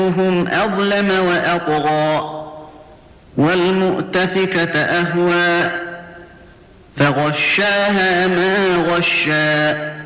أيهم أظلم وأطغى والمؤتفكة أهوى فغشاها ما غشى